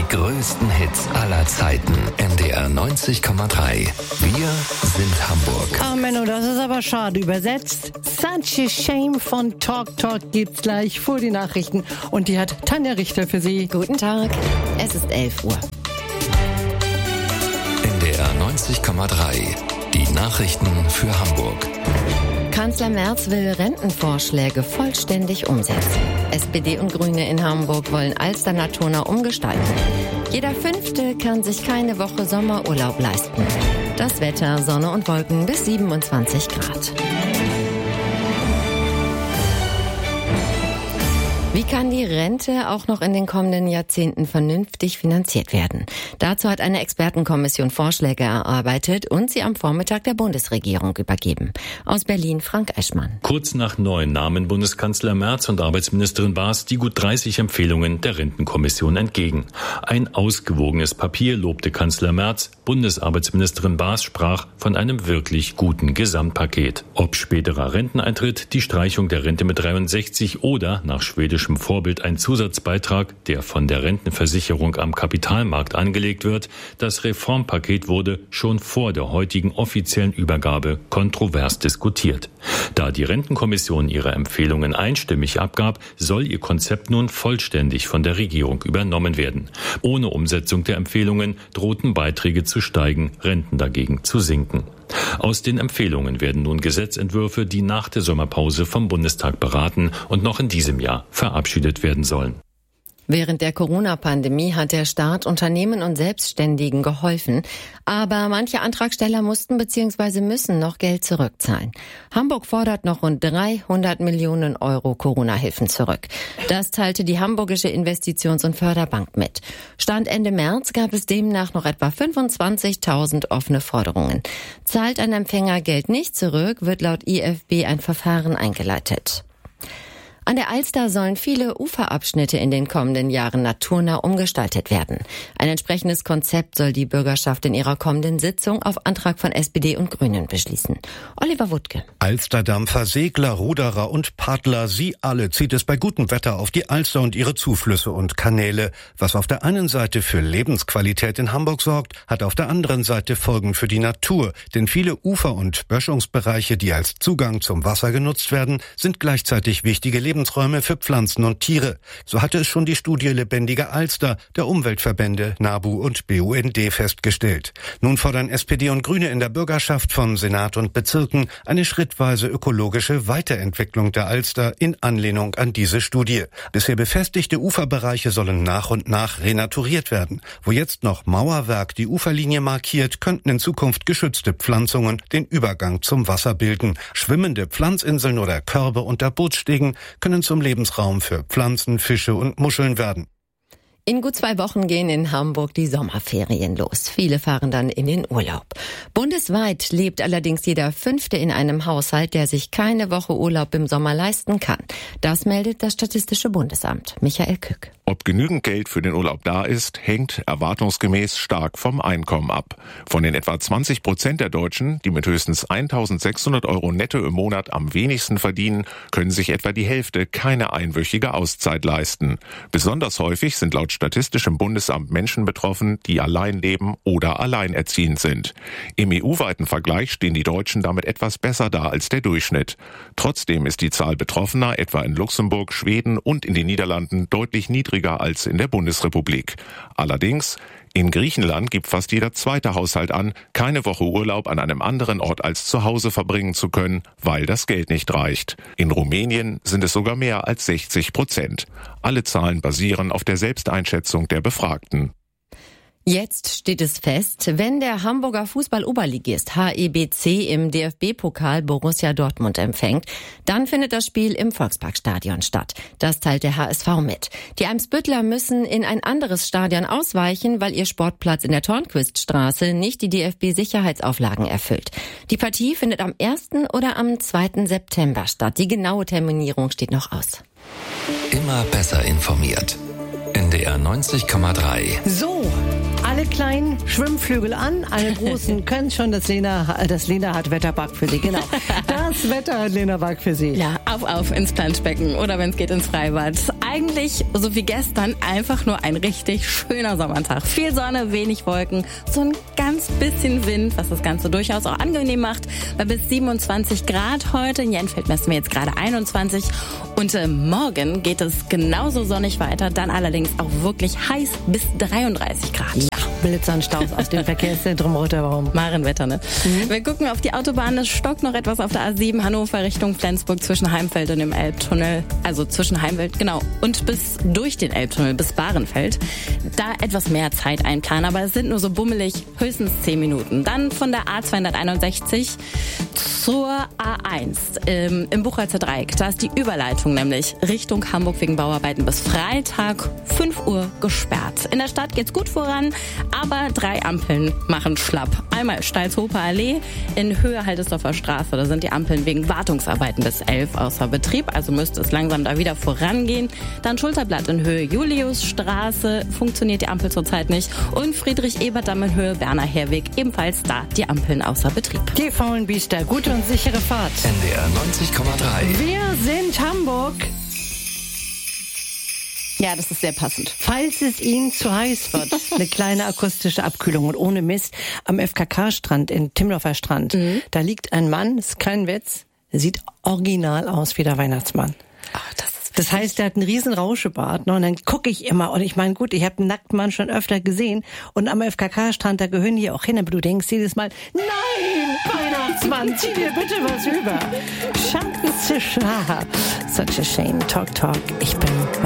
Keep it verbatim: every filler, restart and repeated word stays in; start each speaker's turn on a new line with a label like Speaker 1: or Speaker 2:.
Speaker 1: Die größten Hits aller Zeiten. N D R neunzig Komma drei. Wir sind Hamburg.
Speaker 2: Ach Menno, das ist aber schade übersetzt. Such a shame von Talk Talk gibt's gleich vor die Nachrichten. Und die hat Tanja Richter für Sie.
Speaker 3: Guten Tag, es ist elf Uhr.
Speaker 1: N D R neunzig Komma drei. Die Nachrichten für Hamburg.
Speaker 3: Kanzler Merz will Rentenvorschläge vollständig umsetzen. S P D und Grüne in Hamburg wollen Alster Naturnah umgestalten. Jeder Fünfte kann sich keine Woche Sommerurlaub leisten. Das Wetter, Sonne und Wolken bis siebenundzwanzig Grad. Wie kann die Rente auch noch in den kommenden Jahrzehnten vernünftig finanziert werden? Dazu hat eine Expertenkommission Vorschläge erarbeitet und sie am Vormittag der Bundesregierung übergeben. Aus Berlin Frank Eschmann.
Speaker 4: Kurz nach neun nahmen Bundeskanzler Merz und Arbeitsministerin Baas die gut dreißig Empfehlungen der Rentenkommission entgegen. Ein ausgewogenes Papier lobte Kanzler Merz, Bundesarbeitsministerin Baas sprach von einem wirklich guten Gesamtpaket. Ob späterer Renteneintritt, die Streichung der Rente mit dreiundsechzig oder nach schwedischem Vorbild ein Zusatzbeitrag, der von der Rentenversicherung am Kapitalmarkt angelegt wird, das Reformpaket wurde schon vor der heutigen offiziellen Übergabe kontrovers diskutiert. Da die Rentenkommission ihre Empfehlungen einstimmig abgab, soll ihr Konzept nun vollständig von der Regierung übernommen werden. Ohne Umsetzung der Empfehlungen drohten Beiträge zu steigen, Renten dagegen zu sinken. Aus den Empfehlungen werden nun Gesetzentwürfe, die nach der Sommerpause vom Bundestag beraten und noch in diesem Jahr verabschiedet werden sollen.
Speaker 3: Während der Corona-Pandemie hat der Staat Unternehmen und Selbstständigen geholfen, aber manche Antragsteller mussten bzw. müssen noch Geld zurückzahlen. Hamburg fordert noch rund dreihundert Millionen Euro Corona-Hilfen zurück. Das teilte die Hamburgische Investitions- und Förderbank mit. Stand Ende März gab es demnach noch etwa fünfundzwanzigtausend offene Forderungen. Zahlt ein Empfänger Geld nicht zurück, wird laut I F B ein Verfahren eingeleitet. An der Alster sollen viele Uferabschnitte in den kommenden Jahren naturnah umgestaltet werden. Ein entsprechendes Konzept soll die Bürgerschaft in ihrer kommenden Sitzung auf Antrag von S P D und Grünen beschließen. Oliver Wuttke.
Speaker 5: Alsterdampfer, Segler, Ruderer und Paddler, sie alle zieht es bei gutem Wetter auf die Alster und ihre Zuflüsse und Kanäle. Was auf der einen Seite für Lebensqualität in Hamburg sorgt, hat auf der anderen Seite Folgen für die Natur. Denn viele Ufer- und Böschungsbereiche, die als Zugang zum Wasser genutzt werden, sind gleichzeitig wichtige Lebensräume für Pflanzen und Tiere. So hatte es schon die Studie Lebendige Alster der Umweltverbände NABU und B U N D festgestellt. Nun fordern S P D und Grüne in der Bürgerschaft von Senat und Bezirken eine schrittweise ökologische Weiterentwicklung der Alster in Anlehnung an diese Studie. Bisher befestigte Uferbereiche sollen nach und nach renaturiert werden. Wo jetzt noch Mauerwerk die Uferlinie markiert, könnten in Zukunft geschützte Pflanzungen den Übergang zum Wasser bilden. Schwimmende Pflanzinseln oder Körbe unter Bootsstegen können zum Lebensraum für Pflanzen, Fische und Muscheln werden.
Speaker 3: In gut zwei Wochen gehen in Hamburg die Sommerferien los. Viele fahren dann in den Urlaub. Bundesweit lebt allerdings jeder Fünfte in einem Haushalt, der sich keine Woche Urlaub im Sommer leisten kann. Das meldet das Statistische Bundesamt. Michael Kück.
Speaker 6: Ob genügend Geld für den Urlaub da ist, hängt erwartungsgemäß stark vom Einkommen ab. Von den etwa zwanzig Prozent der Deutschen, die mit höchstens eintausendsechshundert Euro netto im Monat am wenigsten verdienen, können sich etwa die Hälfte keine einwöchige Auszeit leisten. Besonders häufig sind laut Statistischem Bundesamt Menschen betroffen, die allein leben oder alleinerziehend sind. Im E U-weiten Vergleich stehen die Deutschen damit etwas besser da als der Durchschnitt. Trotzdem ist die Zahl Betroffener etwa in Luxemburg, Schweden und in den Niederlanden deutlich niedriger als in der Bundesrepublik. Allerdings, in Griechenland gibt fast jeder zweite Haushalt an, keine Woche Urlaub an einem anderen Ort als zu Hause verbringen zu können, weil das Geld nicht reicht. In Rumänien sind es sogar mehr als sechzig Prozent. Alle Zahlen basieren auf der Selbsteinschätzung der Befragten.
Speaker 3: Jetzt steht es fest, wenn der Hamburger Fußball-Oberligist H E B C im D F B-Pokal Borussia Dortmund empfängt, dann findet das Spiel im Volksparkstadion statt. Das teilt der H S V mit. Die Eimsbüttler müssen in ein anderes Stadion ausweichen, weil ihr Sportplatz in der Tornquiststraße nicht die D F B-Sicherheitsauflagen erfüllt. Die Partie findet am ersten oder am zweiten September statt. Die genaue Terminierung steht noch aus.
Speaker 1: Immer besser informiert. N D R neunzig Komma drei.
Speaker 2: So, alle kleinen Schwimmflügel an, alle großen können schon. Das Lena, das Lena hat Wetterbug für Sie, genau. Das Wetter hat Lena Bug für Sie.
Speaker 7: Ja, auf, auf ins Planschbecken oder wenn es geht ins Freibad. Eigentlich, so wie gestern, einfach nur ein richtig schöner Sommertag. Viel Sonne, wenig Wolken, so ein ganz bisschen Wind, was das Ganze durchaus auch angenehm macht. Bei bis siebenundzwanzig Grad heute. In Jenfeld messen wir jetzt gerade einundzwanzig. Und äh, morgen geht es genauso sonnig weiter. Dann allerdings auch wirklich heiß bis dreiunddreißig Grad.
Speaker 2: Ja, Blitz an Staus aus dem Verkehrszentrum Roter-Baum.
Speaker 7: Marenwetter, ne? Mhm. Wir gucken auf die Autobahn. Es stockt noch etwas auf der A sieben Hannover Richtung Flensburg zwischen Heimfeld und dem Elbtunnel. Also zwischen Heimfeld, genau. Und bis durch den Elbtunnel, bis Bahrenfeld. Da etwas mehr Zeit einplanen, aber es sind nur so bummelig, höchstens zehn Minuten. Dann von der A zweihunderteinundsechzig zur A eins ähm, im Buchholzer Dreieck. Da ist die Überleitung nämlich Richtung Hamburg wegen Bauarbeiten bis Freitag fünf Uhr gesperrt. In der Stadt geht's gut voran, aber drei Ampeln machen schlapp. Einmal Stalzhofer Allee in Höhe Haldesdorfer Straße. Da sind die Ampeln wegen Wartungsarbeiten bis elf außer Betrieb, also müsste es langsam da wieder vorangehen. Dann Schulterblatt in Höhe Juliusstraße, funktioniert die Ampel zurzeit nicht. Und Friedrich-Ebert-Damm in Höhe Werner Herweg, ebenfalls da die Ampeln außer Betrieb.
Speaker 2: Die faulen Biester, gute und sichere Fahrt.
Speaker 1: N D R neunzig Komma drei.
Speaker 2: Wir sind Hamburg.
Speaker 7: Ja, das ist sehr passend.
Speaker 2: Falls es Ihnen zu heiß wird, eine kleine akustische Abkühlung. Und ohne Mist, am F K K-Strand, in Timmendorfer Strand, mhm. da liegt ein Mann, das ist kein Witz, der sieht original aus wie der Weihnachtsmann.
Speaker 7: Ach, das ist
Speaker 2: Das heißt, der hat einen riesen Rauschebart, ne? Und dann gucke ich immer, und ich meine, gut, ich habe einen nackten Mann schon öfter gesehen, und am F K K-Strand, da gehören die auch hin, aber du denkst jedes Mal, nein, Weihnachtsmann, zieh dir bitte was über. Schattenzisch, such a shame, talk, talk, ich bin